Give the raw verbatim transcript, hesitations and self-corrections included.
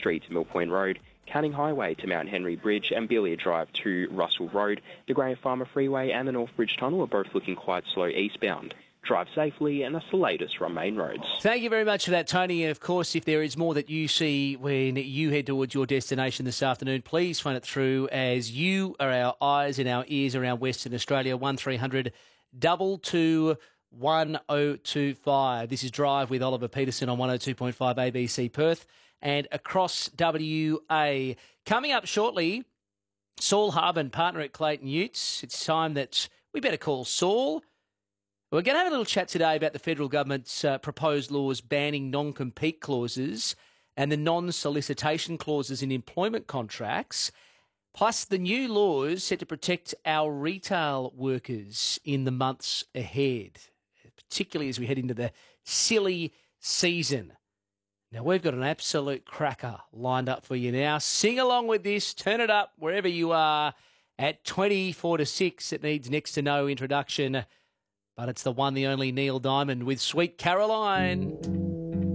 Street to Mill Point Road, Canning Highway to Mount Henry Bridge and Beeliar Drive to Russell Road. The Graham Farmer Freeway and the North Bridge Tunnel are both looking quite slow eastbound. Drive safely, and that's the latest from main roads. Thank you very much for that, Tony. And, of course, if there is more that you see when you head towards your destination this afternoon, please phone it through, as you are our eyes and our ears around Western Australia. one three hundred two two one oh two five. This is Drive with Oliver Peterson on one oh two point five A B C Perth and across W A. Coming up shortly, Saul Harbin, partner at Clayton Utes. It's time that we better call Saul. We're going to have a little chat today about the federal government's uh, proposed laws banning non-compete clauses and the non-solicitation clauses in employment contracts, plus the new laws set to protect our retail workers in the months ahead, particularly as we head into the silly season. Now, we've got an absolute cracker lined up for you now. Sing along with this. Turn it up wherever you are at twenty-four to six. It needs next to no introduction, but it's the one, the only Neil Diamond with Sweet Caroline.